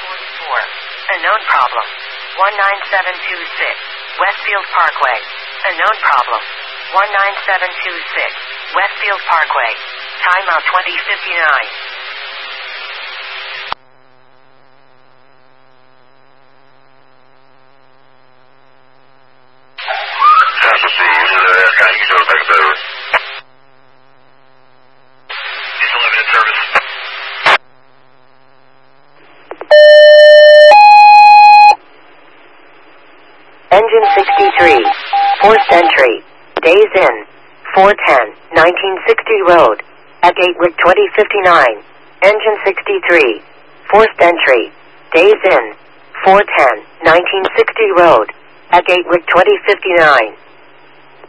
Unknown problem. 19726. Westfield Parkway. Unknown problem. 19726. Westfield Parkway. Timeout 2059. Engine 63. Forced entry. Days in. 410, 1960 Road. At Gatwick 2059. Engine 63. Forced entry. Days in. 410, 1960 Road. At Gatwick 2059.